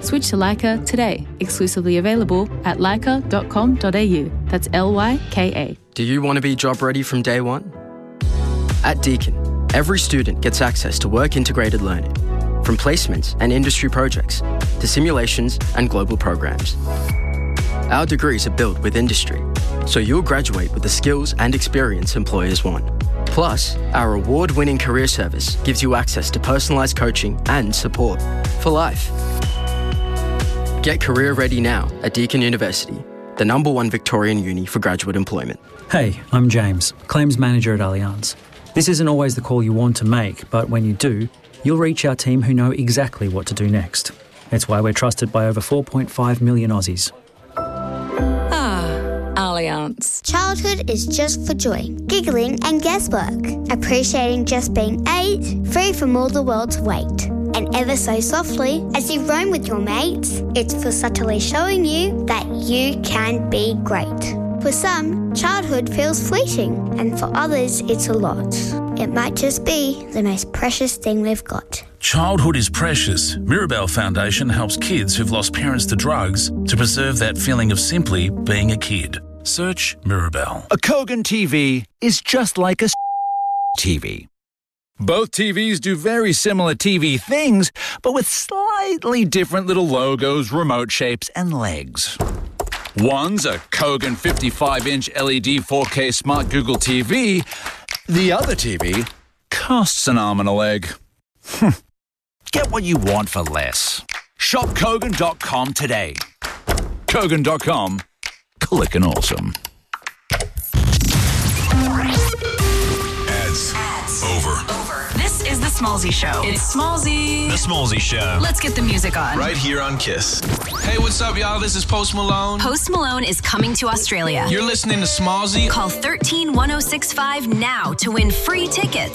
Switch to Leica today. Exclusively available at leica.com.au. That's LYKA. Do you want to be job ready from day one? At Deakin, every student gets access to work-integrated learning, from placements and industry projects to simulations and global programs. Our degrees are built with industry, so you'll graduate with the skills and experience employers want. Plus, our award-winning career service gives you access to personalised coaching and support for life. Get career ready now at Deakin University, the #1 Victorian uni for graduate employment. Hey, I'm James, Claims Manager at Allianz. This isn't always the call you want to make, but when you do, you'll reach our team who know exactly what to do next. It's why we're trusted by over 4.5 million Aussies. Allianz. Childhood is just for joy, giggling and guesswork. Appreciating just being 8, free from all the world's weight. And ever so softly, as you roam with your mates, it's for subtly showing you that you can be great. For some, childhood feels fleeting, and for others, it's a lot. It might just be the most precious thing we've got. Childhood is precious. Mirabelle Foundation helps kids who've lost parents to drugs to preserve that feeling of simply being a kid. Search Mirabelle. A Kogan TV is just like a TV. Both TVs do very similar TV things, but with slightly different little logos, remote shapes, and legs. One's a Kogan 55-inch LED 4K Smart Google TV. The other TV costs an arm and a leg. Get what you want for less. Shop Kogan.com today. Kogan.com. Clickin' awesome. Ads. Over. This is The Smallzy Show. It's Smallzy. The Smallzy Show. Let's get the music on. Right here on KISS. Hey, what's up, y'all? This is Post Malone. Post Malone is coming to Australia. You're listening to Smallzy. Call 131065 now to win free tickets.